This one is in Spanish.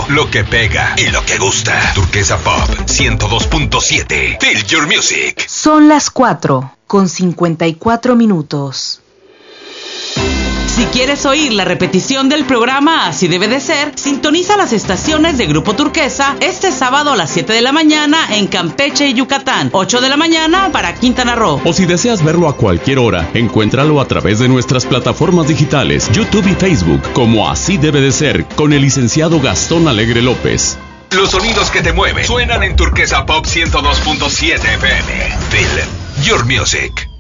todo lo que pega y lo que gusta. Turquesa Pop 102.7. Feel your music. Son las 4:54. Si quieres oír la repetición del programa Así Debe de Ser, sintoniza las estaciones de Grupo Turquesa este sábado a las 7 de la mañana en Campeche y Yucatán, 8 de la mañana para Quintana Roo. O si deseas verlo a cualquier hora, encuéntralo a través de nuestras plataformas digitales, YouTube y Facebook, como Así Debe de Ser, con el licenciado Gastón Alegre López. Los sonidos que te mueven suenan en Turquesa Pop 102.7 FM. Feel your music.